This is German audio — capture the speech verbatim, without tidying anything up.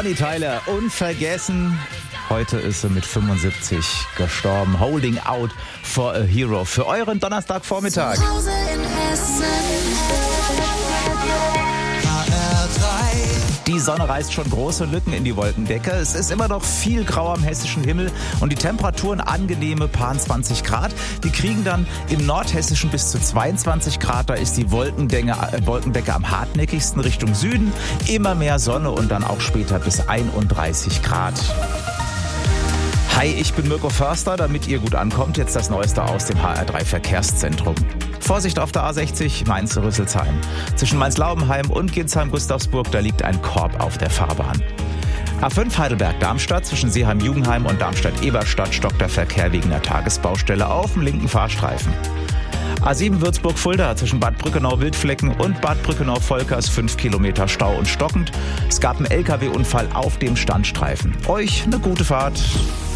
Bonnie Tyler, unvergessen. Heute ist sie mit fünfundsiebzig gestorben. Holding out for a hero. Für euren Donnerstagvormittag. Zu Hause in Hessen. Die Sonne reißt schon große Lücken in die Wolkendecke. Es ist immer noch viel grau am hessischen Himmel und die Temperaturen angenehme paar zwanzig Grad. Die kriegen dann im Nordhessischen bis zu zweiundzwanzig Grad. Da ist die Wolkendecke, äh, Wolkendecke am hartnäckigsten Richtung Süden. Immer mehr Sonne und dann auch später bis einunddreißig Grad. Hi, ich bin Mirko Förster. Damit ihr gut ankommt, jetzt das Neueste aus dem H R drei Verkehrszentrum. Vorsicht auf der A sechzig, Mainz-Rüsselsheim. Zwischen Mainz-Laubenheim und Ginsheim-Gustavsburg, da liegt ein Korb auf der Fahrbahn. A fünf Heidelberg-Darmstadt, zwischen Seeheim-Jugenheim und Darmstadt-Eberstadt stockt der Verkehr wegen der Tagesbaustelle auf dem linken Fahrstreifen. A sieben Würzburg-Fulda, zwischen Bad Brückenau-Wildflecken und Bad Brückenau-Volkers fünf Kilometer Stau und stockend. Es gab einen L K W-Unfall auf dem Standstreifen. Euch eine gute Fahrt.